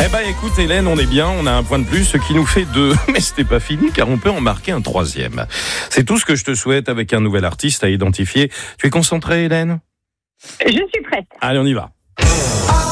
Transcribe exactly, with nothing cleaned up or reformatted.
Eh ben écoute Hélène, on est bien, on a un point de plus, ce qui nous fait deux. Mais c'était pas fini car on peut en marquer un troisième. C'est tout ce que je te souhaite avec un nouvel artiste à identifier. Tu es concentrée Hélène ? Je suis prête. Allez, on y va.